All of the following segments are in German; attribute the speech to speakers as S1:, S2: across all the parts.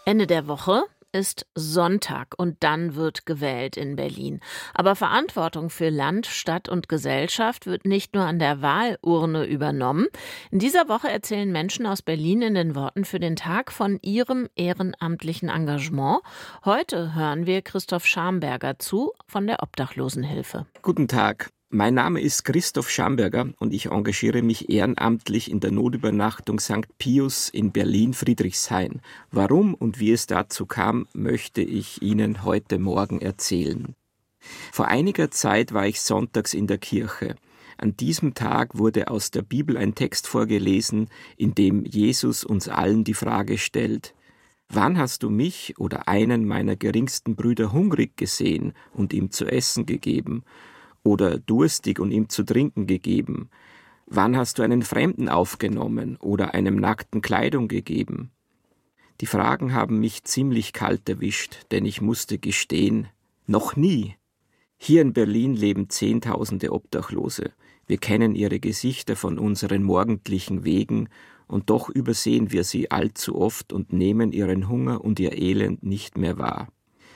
S1: Ende der Woche ist Sonntag und dann wird gewählt in Berlin. Aber Verantwortung für Land, Stadt und Gesellschaft wird nicht nur an der Wahlurne übernommen. In dieser Woche erzählen Menschen aus Berlin in den Worten für den Tag von ihrem ehrenamtlichen Engagement. Heute hören wir Christoph Schamberger zu von der Obdachlosenhilfe.
S2: Guten Tag. Mein Name ist Christoph Schamberger und ich engagiere mich ehrenamtlich in der Notübernachtung St. Pius in Berlin-Friedrichshain. Warum und wie es dazu kam, möchte ich Ihnen heute Morgen erzählen. Vor einiger Zeit war ich sonntags in der Kirche. An diesem Tag wurde aus der Bibel ein Text vorgelesen, in dem Jesus uns allen die Frage stellt: Wann hast du mich oder einen meiner geringsten Brüder hungrig gesehen und ihm zu essen gegeben? Oder durstig und ihm zu trinken gegeben? Wann hast du einen Fremden aufgenommen oder einem Nackten Kleidung gegeben? Die Fragen haben mich ziemlich kalt erwischt, denn ich musste gestehen, noch nie. Hier in Berlin leben Zehntausende Obdachlose. Wir kennen ihre Gesichter von unseren morgendlichen Wegen und doch übersehen wir sie allzu oft und nehmen ihren Hunger und ihr Elend nicht mehr wahr.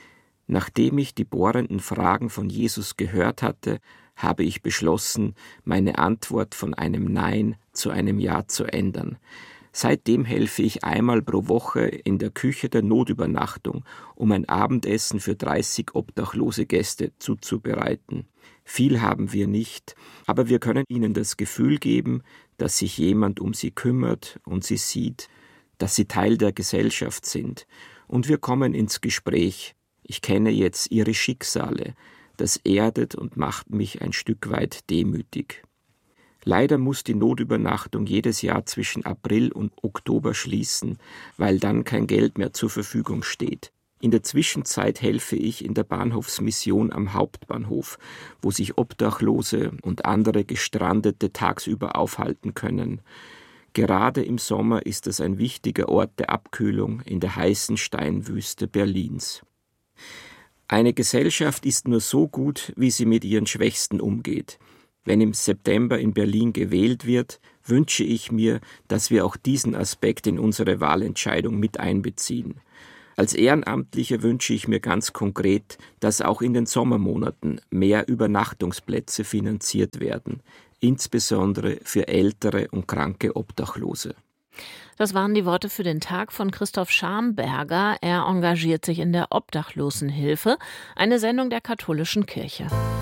S2: Nachdem ich die bohrenden Fragen von Jesus gehört hatte, habe ich beschlossen, meine Antwort von einem Nein zu einem Ja zu ändern. Seitdem helfe ich einmal pro Woche in der Küche der Notübernachtung, um ein Abendessen für 30 obdachlose Gäste zuzubereiten. Viel haben wir nicht, aber wir können ihnen das Gefühl geben, dass sich jemand um sie kümmert und sie sieht, dass sie Teil der Gesellschaft sind. Und wir kommen ins Gespräch. Ich kenne jetzt ihre Schicksale. Das erdet und macht mich ein Stück weit demütig. Leider muss die Notübernachtung jedes Jahr zwischen April und Oktober schließen, weil dann kein Geld mehr zur Verfügung steht. In der Zwischenzeit helfe ich in der Bahnhofsmission am Hauptbahnhof, wo sich Obdachlose und andere Gestrandete tagsüber aufhalten können. Gerade im Sommer ist es ein wichtiger Ort der Abkühlung in der heißen Steinwüste Berlins. Eine Gesellschaft ist nur so gut, wie sie mit ihren Schwächsten umgeht. Wenn im September in Berlin gewählt wird, wünsche ich mir, dass wir auch diesen Aspekt in unsere Wahlentscheidung mit einbeziehen. Als Ehrenamtlicher wünsche ich mir ganz konkret, dass auch in den Sommermonaten mehr Übernachtungsplätze finanziert werden, insbesondere für ältere und kranke Obdachlose.
S1: Das waren die Worte für den Tag von Christoph Schamberger. Er engagiert sich in der Obdachlosenhilfe, eine Sendung der Katholischen Kirche.